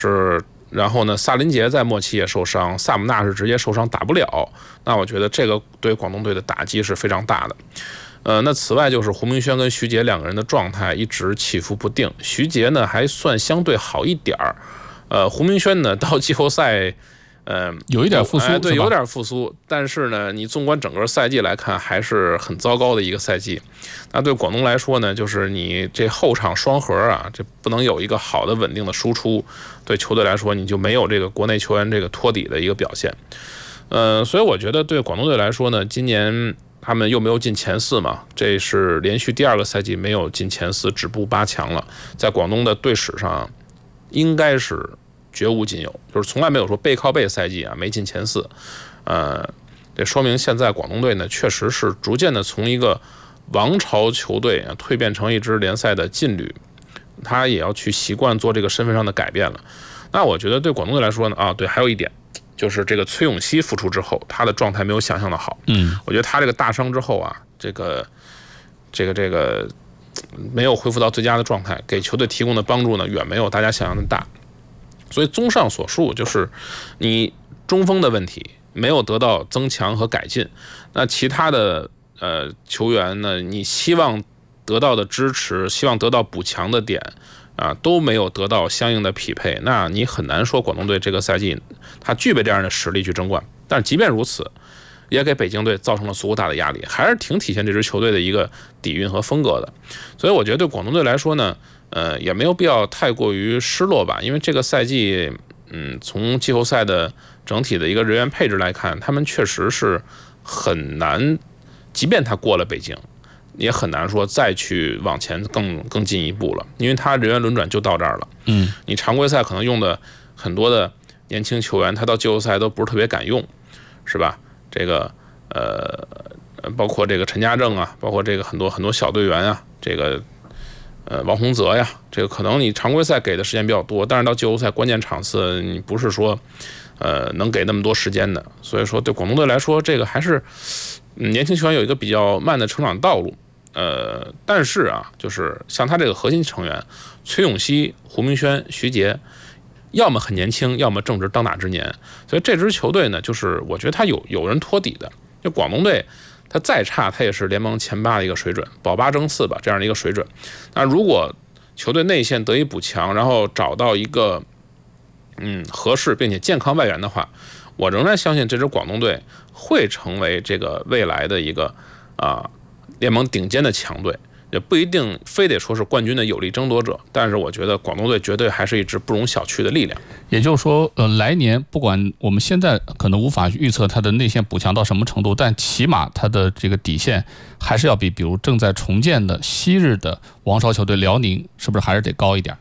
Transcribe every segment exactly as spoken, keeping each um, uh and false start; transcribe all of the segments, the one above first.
是，然后呢，萨林杰在末期也受伤，萨姆纳是直接受伤打不了。那我觉得这个对广东队的打击是非常大的。呃，那此外就是胡明轩跟徐杰两个人的状态一直起伏不定，徐杰呢还算相对好一点儿，呃，胡明轩呢到季后赛。呃， 有一点复苏， 哎，对，有点复苏，但是呢，你纵观整个赛季来看，还是很糟糕的一个赛季。那对广东来说呢，就是你这后场双核啊，这不能有一个好的稳定的输出，对球队来说，你就没有这个国内球员这个托底的一个表现。呃，所以我觉得对广东队来说呢，今年他们又没有进前四嘛，这是连续第二个赛季没有进前四，止步八强了，在广东的队史上，应该是绝无仅有，就是从来没有说背靠背赛季啊没进前四，呃，这说明现在广东队呢确实是逐渐的从一个王朝球队啊蜕变成一支联赛的劲旅，他也要去习惯做这个身份上的改变了。那我觉得对广东队来说呢，啊，对，还有一点就是这个崔永熙复出之后，他的状态没有想象的好， 嗯， 我觉得他这个大伤之后啊，这个这个这个没有恢复到最佳的状态，给球队提供的帮助呢远没有大家想象的大。所以综上所述，就是你中锋的问题没有得到增强和改进，那其他的呃球员呢，你希望得到的支持，希望得到补强的点啊，都没有得到相应的匹配，那你很难说广东队这个赛季他具备这样的实力去争冠。但是即便如此，也给北京队造成了足够大的压力，还是挺体现这支球队的一个底蕴和风格的。所以我觉得对广东队来说呢，呃，也没有必要太过于失落吧，因为这个赛季，嗯，从季后赛的整体的一个人员配置来看，他们确实是很难，即便他过了北京，也很难说再去往前更更进一步了，因为他人员轮转就到这儿了。 嗯， 你常规赛可能用的很多的年轻球员，他到季后赛都不是特别敢用，是吧？这个呃，包括这个陈家正啊，包括这个很多很多小队员啊，这个。呃，王洪泽呀，这个可能你常规赛给的时间比较多，但是到季后赛关键场次，你不是说，呃，能给那么多时间的。所以说，对广东队来说，这个还是、嗯、年轻球员有一个比较慢的成长道路。呃，但是啊，就是像他这个核心成员崔永熙、胡明轩、徐杰，要么很年轻，要么正值当打之年。所以这支球队呢，就是我觉得他有有人托底的，就广东队。他再差，他也是联盟前八的一个水准，保八争四吧，这样的一个水准。那如果球队内线得以补强，然后找到一个嗯合适并且健康外援的话，我仍然相信这支广东队会成为这个未来的一个啊联盟顶尖的强队。也不一定非得说是冠军的有力争夺者，但是我觉得广东队绝对还是一支不容小觑的力量。 也就是说，呃，来年不管我们现在可能无法预测它的内线补强到什么程度，但起码它的这个底线还是要比比如正在重建的昔日的王朝球队辽宁，是不是还是得高一点？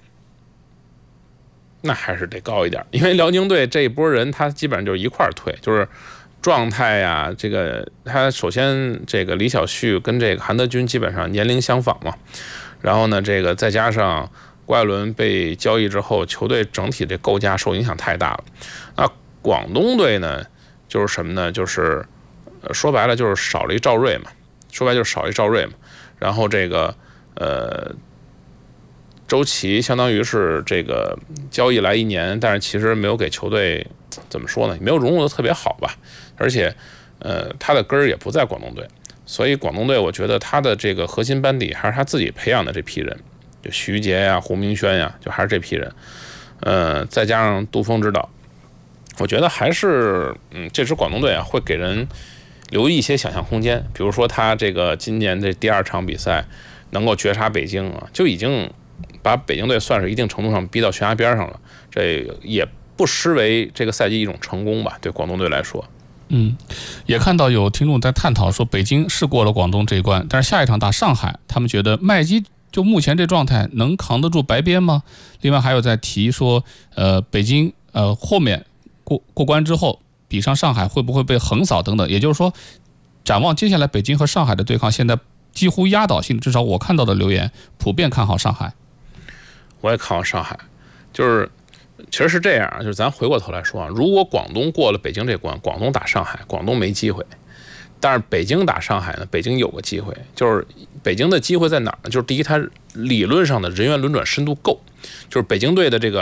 那还是得高一点，因为辽宁队这一波人，他基本上就是一块儿退，就是状态呀、啊，这个他首先这个李晓旭跟这个韩德君基本上年龄相仿嘛，然后呢，这个再加上郭艾伦被交易之后，球队整体这构架受影响太大了。那广东队呢，就是什么呢？就是说白了就是少了一赵睿嘛，说白就是少一赵睿嘛。然后这个呃，周琦相当于是这个交易来一年，但是其实没有给球队怎么说呢？没有融入的特别好吧。而且，呃，他的根儿也不在广东队，所以广东队我觉得他的这个核心班底还是他自己培养的这批人，就徐杰呀、胡明轩呀，就还是这批人，呃，再加上杜锋指导，我觉得还是，嗯，这支广东队啊会给人留一些想象空间。比如说他这个今年这第二场比赛能够绝杀北京啊，就已经把北京队算是一定程度上逼到悬崖边上了，这也不失为这个赛季一种成功吧，对广东队来说。 嗯，也看到有听众在探讨说，北京是过了广东这一关，但是下一场打上海，他们觉得麦基就目前这状态能扛得住白边吗？另外还有在提说，呃，北京呃后面过过关之后比上上海会不会被横扫等等，也就是说，展望接下来北京和上海的对抗，现在几乎压倒性，至少我看到的留言普遍看好上海。 我也看好上海，就是其实是这样，就是咱回过头来说啊，如果广东过了北京这关，广东打上海，广东没机会；但是北京打上海呢，北京有个机会。就是北京的机会在哪儿呢？就是第一，它理论上的人员轮转深度够，就是北京队的这个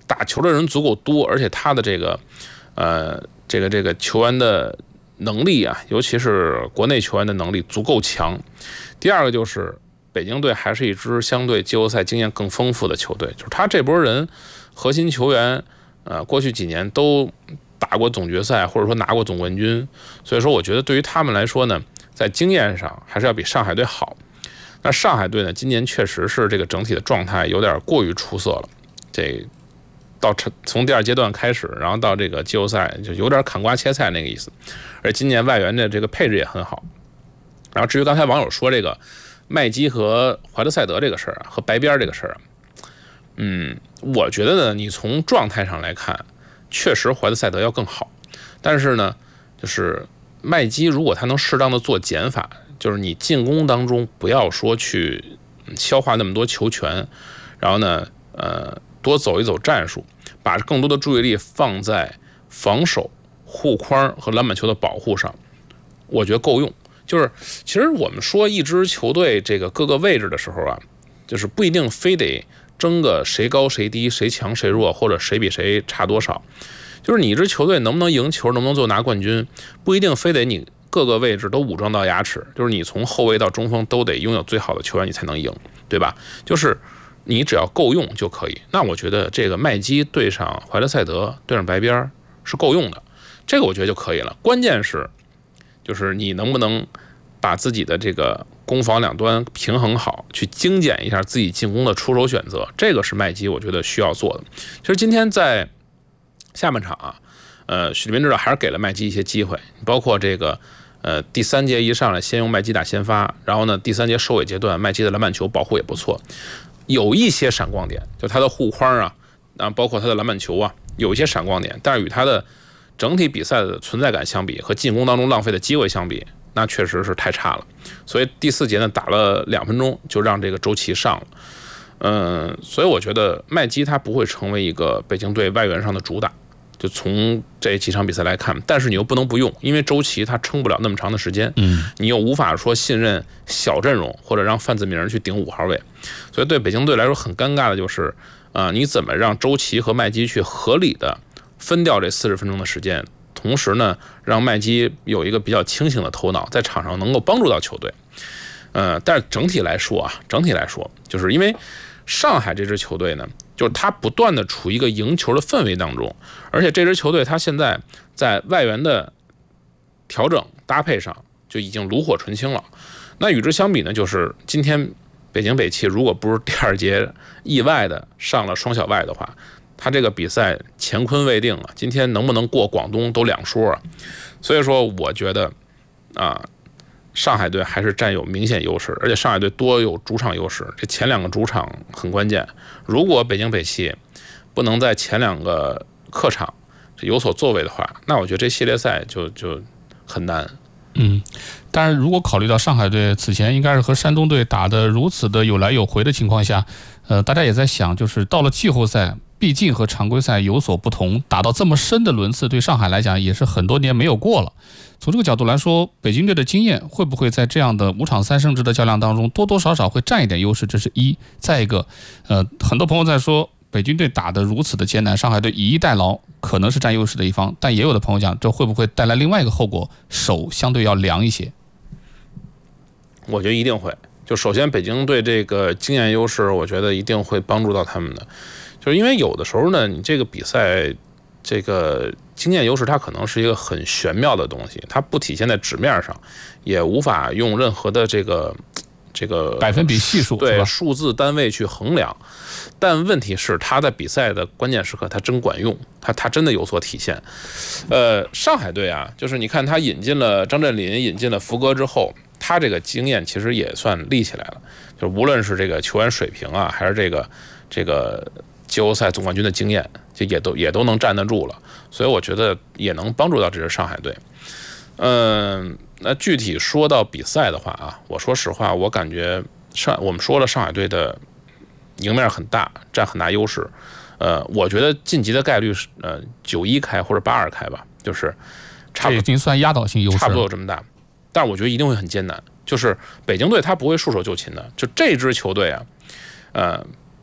打球的人足够多，而且他的这个呃这个这个球员的能力啊，尤其是国内球员的能力足够强。第二个就是北京队还是一支相对季后赛经验更丰富的球队，就是他这波人核心球员，呃，过去几年都打过总决赛，或者说拿过总冠军，所以说我觉得对于他们来说呢，在经验上还是要比上海队好。那上海队呢，今年确实是这个整体的状态有点过于出色了，这到从第二阶段开始，然后到这个季后赛就有点砍瓜切菜那个意思。而今年外援的这个配置也很好。然后至于刚才网友说这个麦基和怀特塞德这个事儿啊，和白边这个事儿啊，嗯，我觉得呢，你从状态上来看，确实怀特塞德要更好。但是呢，就是麦基如果他能适当的做减法，就是你进攻当中不要说去消化那么多球权，然后呢，呃，多走一走战术，把更多的注意力放在防守、护框和篮板球的保护上，我觉得够用。就是其实我们说一支球队这个各个位置的时候啊，就是不一定非得争个谁高谁低、谁强谁弱，或者谁比谁差多少。就是你一支球队能不能赢球，能不能最后拿冠军，不一定非得你各个位置都武装到牙齿，就是你从后卫到中锋都得拥有最好的球员，你才能赢，对吧？就是你只要够用就可以。那我觉得这个麦基对上怀特塞德，对上白边是够用的，这个我觉得就可以了。关键是就是你能不能把自己的这个攻防两端平衡好，去精简一下自己进攻的出手选择，这个是麦基我觉得需要做的。其实今天在下半场啊，呃，许立斌指导还是给了麦基一些机会，包括这个呃第三节一上来先用麦基打先发，然后呢第三节收尾阶段麦基的篮板球保护也不错，有一些闪光点，就他的护框啊，啊包括他的篮板球啊，有一些闪光点，但是与他的整体比赛的存在感相比，和进攻当中浪费的机会相比，那确实是太差了。所以第四节呢打了两分钟就让这个周琦上了。嗯，所以我觉得麦基他不会成为一个北京队外援上的主打，就从这几场比赛来看。但是你又不能不用，因为周琦他撑不了那么长的时间，嗯，你又无法说信任小阵容或者让范子铭去顶五号位，所以对北京队来说很尴尬的就是啊、呃，你怎么让周琦和麦基去合理的分掉这四十分钟的时间，同时呢，让麦基有一个比较清醒的头脑，在场上能够帮助到球队。呃，但是整体来说啊，整体来说，就是因为上海这支球队呢，就是他不断的处于一个赢球的氛围当中，而且这支球队他现在在外援的调整搭配上就已经炉火纯青了。那与之相比呢，就是今天北京北汽如果不是第二节意外的上了双小外的话，他这个比赛乾坤未定啊，今天能不能过广东都两说啊。所以说，我觉得啊，上海队还是占有明显优势，而且上海队多有主场优势，这前两个主场很关键。如果北京北汽不能在前两个客场有所作为的话，那我觉得这系列赛就就很难。 嗯，当然，如果考虑到上海队此前应该是和山东队打得如此的有来有回的情况下，呃，大家也在想，就是到了季后赛，毕竟和常规赛有所不同，打到这么深的轮次，对上海来讲也是很多年没有过了。从这个角度来说，北京队的经验会不会在这样的五场三胜制的较量当中，多多少少会占一点优势？这是一。再一个，呃，很多朋友在说北京队打得如此的艰难，上海队以逸待劳，可能是占优势的一方，但也有的朋友讲，这会不会带来另外一个后果，手相对要凉一些？ 我觉得一定会。就首先，北京队这个经验优势，我觉得一定会帮助到他们的。就是因为有的时候呢，你这个比赛，这个经验优势它可能是一个很玄妙的东西，它不体现在纸面上，也无法用任何的这个这个百分比系数对数字单位去衡量。但问题是，它在比赛的关键时刻，它真管用，它它真的有所体现。呃，上海队啊，就是你看他引进了张镇麟，引进了福哥之后，他这个经验其实也算立起来了。就无论是这个球员水平啊，还是这个这个季后赛总冠军的经验，就也都也都能站得住了。所以我觉得也能帮助到这支上海队。嗯，那具体说到比赛的话啊，我说实话，我感觉上我们说了上海队的赢面很大，占很大优势。呃，我觉得晋级的概率是呃九一开或者八二开吧，就是差不多这已经算压倒性优势， 差不多有这么大。但是我觉得一定会很艰难，就是北京队他不会束手就擒的。就这支球队啊，呃，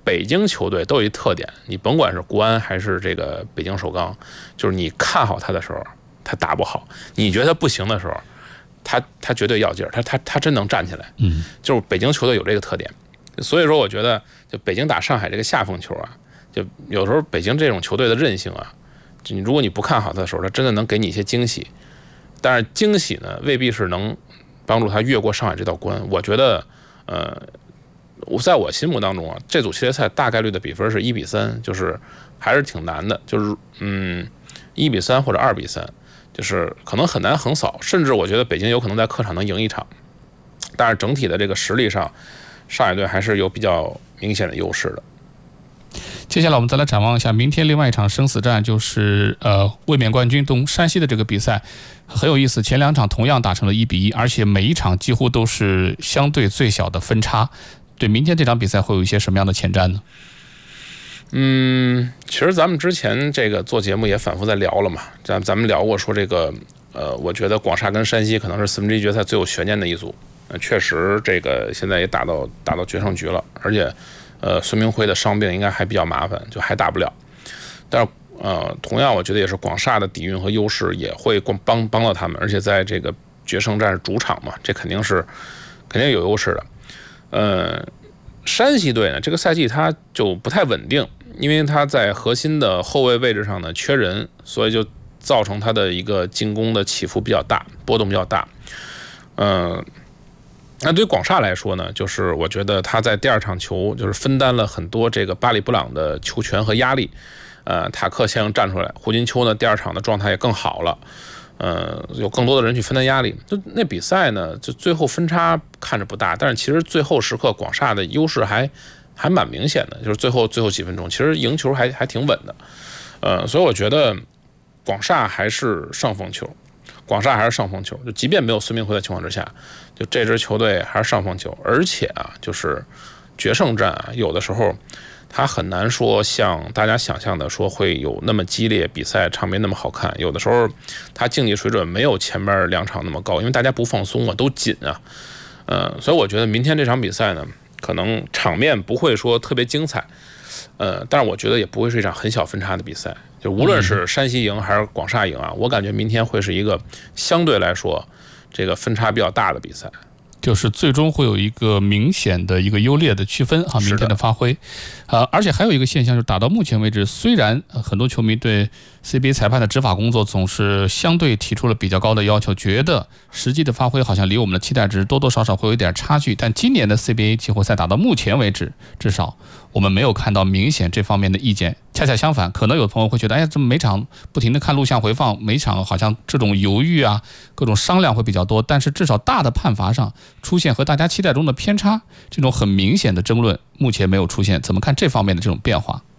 北京球队都有一特点，你甭管是国安还是这个北京首钢，就是你看好他的时候，他打不好；你觉得他不行的时候，他他绝对要劲儿，他他他真能站起来。 嗯， 就是北京球队有这个特点，所以说我觉得就北京打上海这个下风球啊，就有时候北京这种球队的韧性啊，就你如果你不看好他的时候，他真的能给你一些惊喜。但是惊喜呢，未必是能帮助他越过上海这道关。我觉得，呃，我在我心目当中啊，这组系列赛大概率的比分是一比三，就是还是挺难的，就是嗯，一比三或者二比三，就是可能很难横扫，甚至我觉得北京有可能在客场能赢一场。但是整体的这个实力上，上海队还是有比较明显的优势的。 接下来我们再来展望一下明天另外一场生死战，就是呃卫冕冠军东山西的这个比赛，很有意思。前两场同样打成了一比一，而且每一场几乎都是相对最小的分差。对明天这场比赛会有一些什么样的前瞻呢？ 嗯，其实咱们之前这个做节目也反复在聊了嘛，咱咱们聊过说这个呃，我觉得广厦跟山西可能是四分之一决赛最有悬念的一组。呃，确实这个现在也打到打到决胜局了，而且。呃，孙明辉的伤病应该还比较麻烦，就还打不了。但是，呃，同样我觉得也是广厦的底蕴和优势也会帮帮到他们，而且在这个决胜战主场嘛，这肯定是肯定有优势的。呃，山西队呢，这个赛季他就不太稳定，因为他在核心的后卫位置上呢缺人，所以就造成他的一个进攻的起伏比较大，波动比较大。嗯、呃。那对于广厦来说呢，就是我觉得他在第二场球就是分担了很多这个巴里布朗的球权和压力，呃，塔克先站出来，胡金秋呢第二场的状态也更好了，呃，有更多的人去分担压力。就那比赛呢，就最后分差看着不大，但是其实最后时刻广厦的优势还还蛮明显的，就是最后最后几分钟，其实赢球还还挺稳的，呃，所以我觉得广厦还是上风球。广厦还是上风球，就即便没有孙明辉的情况之下，就这支球队还是上风球。而且啊，就是决胜战啊，有的时候他很难说像大家想象的说会有那么激烈，比赛场面那么好看。有的时候他竞技水准没有前面两场那么高，因为大家不放松啊，都紧啊。呃，所以我觉得明天这场比赛呢，可能场面不会说特别精彩，呃，但是我觉得也不会是一场很小分差的比赛。就无论是山西赢还是广厦赢啊，我感觉明天会是一个相对来说这个分差比较大的比赛， 就是最终会有一个明显的一个优劣的区分啊，明天的发挥，呃，而且还有一个现象，就是打到目前为止，虽然很多球迷对 C B A 裁判的执法工作总是相对提出了比较高的要求，觉得实际的发挥好像离我们的期待值多多少少会有一点差距，但今年的 C B A 季后赛打到目前为止，至少我们没有看到明显这方面的意见。恰恰相反，可能有朋友会觉得，哎，怎么每场不停的看录像回放，每场好像这种犹豫啊，各种商量会比较多，但是至少大的判罚上出现和大家期待中的偏差，这种很明显的争论目前没有出现。怎么看这方面的这种变化？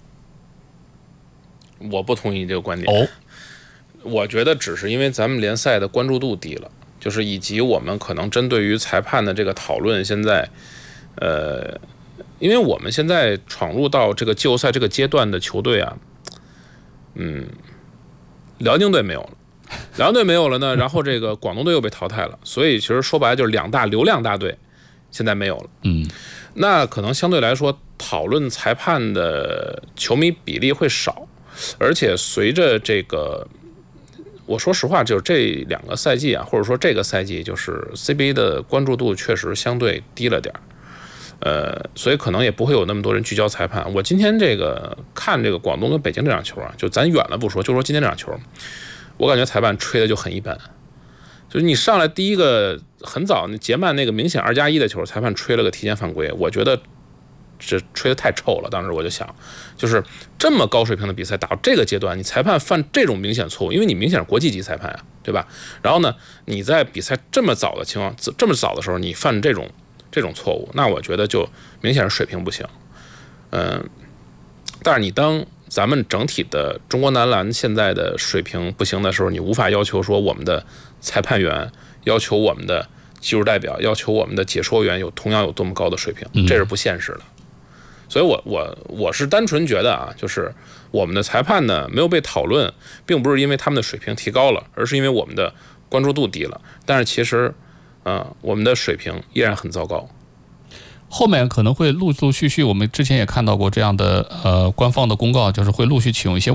我不同意这个观点。 哦， 我觉得只是因为咱们联赛的关注度低了，就是以及我们可能针对于裁判的这个讨论，现在，呃。因为我们现在闯入到这个季后赛这个阶段的球队啊，嗯，辽宁队没有了，辽宁队没有了呢，然后这个广东队又被淘汰了，所以其实说白了就是两大流量大队现在没有了， 嗯， 那可能相对来说讨论裁判的球迷比例会少，而且随着这个，我说实话，就是这两个赛季啊，或者说这个赛季，就是 C B A 的关注度确实相对低了点儿。呃，所以可能也不会有那么多人聚焦裁判。我今天这个看这个广东跟北京这场球啊，就咱远了不说，就说今天这场球，我感觉裁判吹的就很一般。就是你上来第一个很早，你杰曼那个明显二加一的球，裁判吹了个提前犯规，我觉得这吹的太臭了。当时我就想，就是这么高水平的比赛打到这个阶段，你裁判犯这种明显错误，因为你明显是国际级裁判啊，对吧？然后呢，你在比赛这么早的情况，这么早的时候，你犯这种。这种错误，那我觉得就明显是水平不行，嗯，但是你当咱们整体的中国男篮现在的水平不行的时候，你无法要求说我们的裁判员，要求我们的技术代表，要求我们的解说员有同样有多么高的水平，这是不现实的。所以我我我是单纯觉得啊，就是我们的裁判呢没有被讨论，并不是因为他们的水平提高了，而是因为我们的关注度低了。但是其实。呃，我们的水平依然很糟糕。 后面可能会陆陆续续，我们之前也看到过这样的呃官方的公告，就是会陆续启用一些